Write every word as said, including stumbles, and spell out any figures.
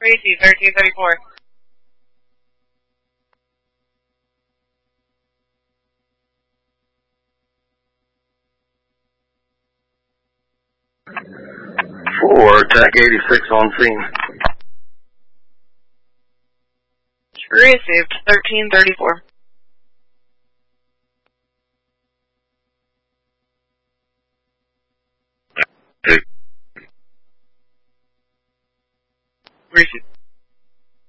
Receive thirteen thirty-four. four, T A C eighty-six on scene. Received thirteen thirty-four.